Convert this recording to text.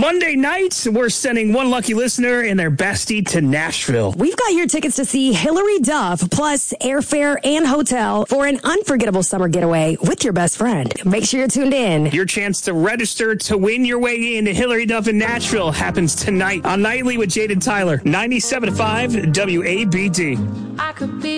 Monday night, we're sending one lucky listener and their bestie to Nashville. We've got your tickets to see Hilary Duff, plus airfare and hotel for an unforgettable summer getaway with your best friend. Make sure you're tuned in. Your chance to register to win your way into Hilary Duff in Nashville happens tonight on Nightly with Jade and Tyler, 97.5 WABD. I could be